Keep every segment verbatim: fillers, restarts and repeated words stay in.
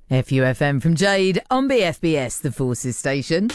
F U F M from Jade on B F B S, the Forces station.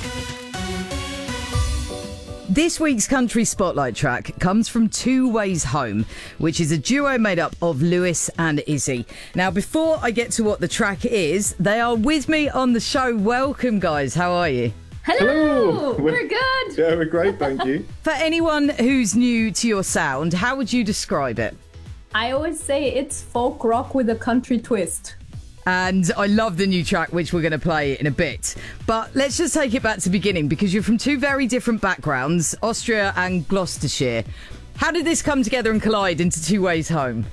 This week's country spotlight track comes from Two Ways Home, which is a duo made up of Lewis and Izzy. Now, before I get to what the track is, they are with me on the show. Welcome, guys. How are you? Hello! Hello. We're, we're good! Yeah, we're great, thank you. For anyone who's new to your sound, how would you describe it? I always say it's folk rock with a country twist. And I love the new track, which we're going to play in a bit. But let's just take it back to the beginning, because you're from two very different backgrounds, Austria and Gloucestershire. How did this come together and collide into Two Ways Home?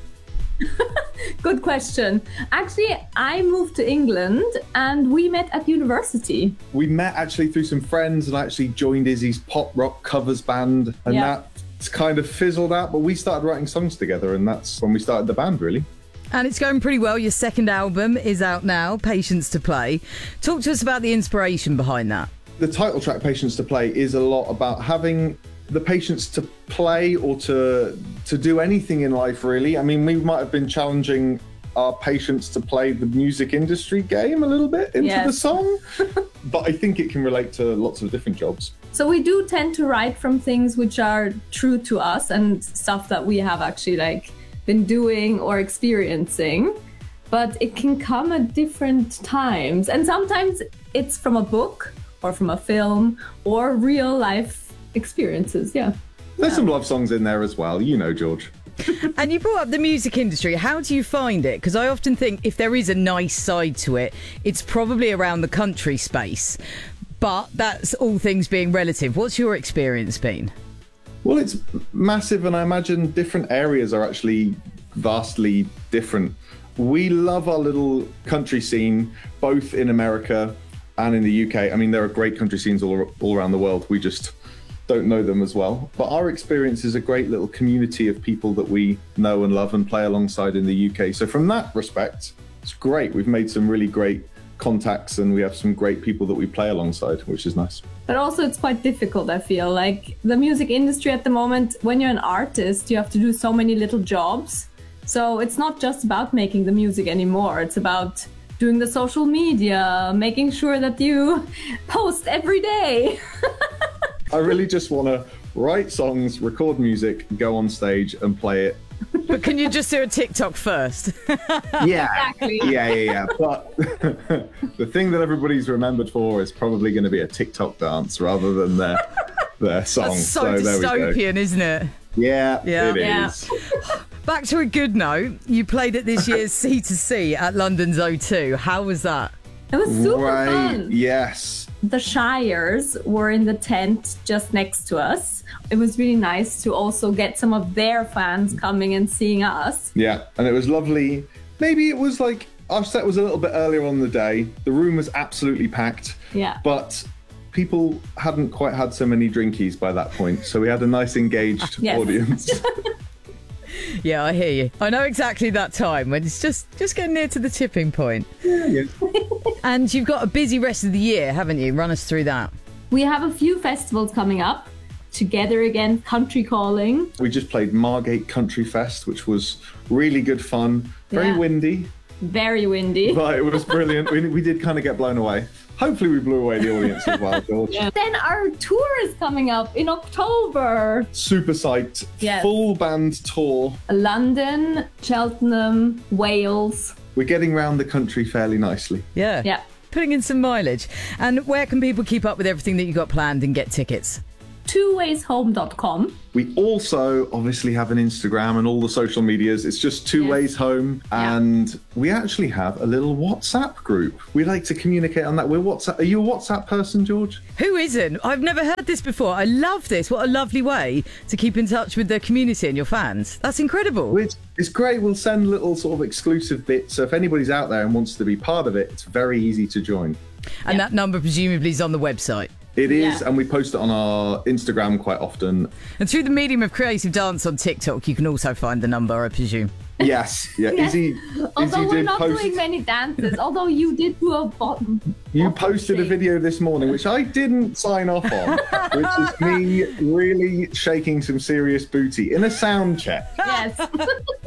Good question. Actually, I moved to England and we met at university. We met actually through some friends and I actually joined Izzy's pop rock covers band. And Yeah. that's kind of fizzled out, but we started writing songs together and that's when we started the band, really. And it's going pretty well. Your second album is out now, Patience to Play. Talk to us about the inspiration behind that. The title track, Patience to Play, is a lot about having the patience to play or to to do anything in life, really. I mean, we might have been challenging our patience to play the music industry game a little bit into Yes. the song, but I think it can relate to lots of different jobs. So we do tend to write from things which are true to us and stuff that we have actually like been doing or experiencing, but it can come at different times. And sometimes it's from a book or from a film or real life experiences. Yeah. There's some love songs in there as well, you know, George. And you brought up the music industry. How do you find it? Because I often think if there is a nice side to it, it's probably around the country space. But that's all things being relative. What's your experience been? Well, it's massive, and I imagine different areas are actually vastly different. We love our little country scene, both in America and in the U K. I mean, there are great country scenes all, all around the world. We just don't know them as well. But our experience is a great little community of people that we know and love and play alongside in the U K. So from that respect, it's great. We've made some really great contacts and we have some great people that we play alongside, which is nice. But also it's quite difficult, I feel. Like the music industry at the moment, when you're an artist, you have to do so many little jobs. So it's not just about making the music anymore. It's about doing the social media, making sure that you post every day. I really just want to write songs, record music, go on stage and play it. But can you just do a TikTok first? Yeah, Exactly. yeah, yeah, yeah. But the thing that everybody's remembered for is probably going to be a TikTok dance rather than their their song. That's so, there we go. dystopian, isn't it? Yeah, Yeah. it Yeah. is. Back to a good note. You played at this year's C to C at London's O two. How was that? It was super Right, fun. yes. The Shires were in the tent just next to us. It was really nice to also get some of their fans coming and seeing us. Yeah, and it was lovely. Maybe it was like, our set was a little bit earlier on the day. The room was absolutely packed. Yeah. But people hadn't quite had so many drinkies by that point. So we had a nice engaged Yes. audience. Yeah, I hear you. I know exactly that time when it's just, just getting near to the tipping point. Yeah, yeah. And you've got a busy rest of the year, haven't you? Run us through that. We have a few festivals coming up. Together Again, Country Calling. We just played Margate Country Fest, which was really good fun. Very Yeah. windy, Very windy. but it was brilliant. we, we did kind of get blown away. Hopefully we blew away the audience as well, George. Yeah. Then our tour is coming up in October. Super psyched. Yes. Full band tour. London, Cheltenham, Wales. We're getting round the country fairly nicely. Yeah. Yeah. Putting in some mileage. And where can people keep up with everything that you've got planned and get tickets? two ways home dot com. We also obviously have an Instagram and all the social medias. It's just Two Yes. Ways Home. Yeah. And we actually have a little WhatsApp group. We like to communicate on that. We're WhatsApp. Are you a WhatsApp person, George? Who isn't? I've never heard this before. I love this. What a lovely way to keep in touch with the community and your fans. That's incredible. It's, it's great. We'll send little sort of exclusive bits. So if anybody's out there and wants to be part of it, it's very easy to join. And Yeah. that number presumably is on the website. It is, Yeah. and we post it on our Instagram quite often. And through the medium of creative dance on TikTok, you can also find the number, I presume. Yes, yeah. Yeah. Izzy, Although Izzy we're did not post. doing many dances, although you did do a bottom. You bottom posted a thing. video this morning, which I didn't sign off on, which is me really shaking some serious booty in a sound check. Yes.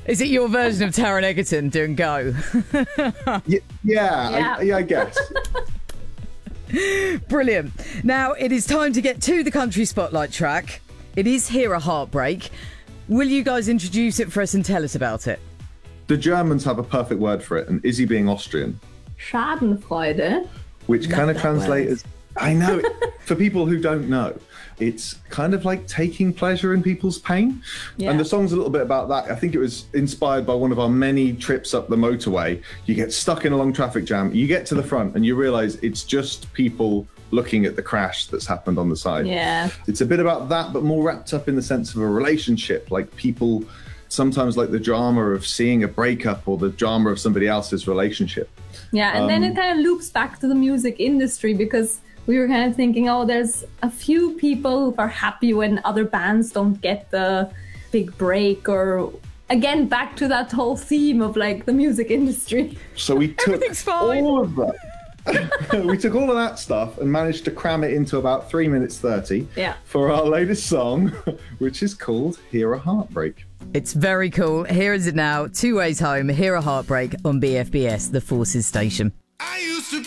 Is it your version of Taron Egerton doing Go? Yeah, yeah, Yeah. I, yeah, I guess. Brilliant. Now it is time to get to the country spotlight track. It is Hear a Heartbreak. Will you guys introduce it for us and tell us about it? The Germans have a perfect word for it, and Izzy being Austrian, Schadenfreude. which kind of that translates word. as, I know, for people who don't know, it's kind of like taking pleasure in people's pain. Yeah. And the song's a little bit about that. I think it was inspired by one of our many trips up the motorway. You get stuck in a long traffic jam, you get to the front and you realize it's just people looking at the crash that's happened on the side. Yeah. It's a bit about that, but more wrapped up in the sense of a relationship, like people sometimes like the drama of seeing a breakup or the drama of somebody else's relationship. Yeah, and then Um, it kind of loops back to the music industry because we were kind of thinking, oh, there's a few people who are happy when other bands don't get the big break, or again, back to that whole theme of like the music industry. So we took Everything's fine. all of that. we took all of that stuff and managed to cram it into about three minutes thirty Yeah. for our latest song, which is called Hear a Heartbreak. It's very cool. Here is it now. Two Ways Home, Hear a Heartbreak on B F B S, the Forces station.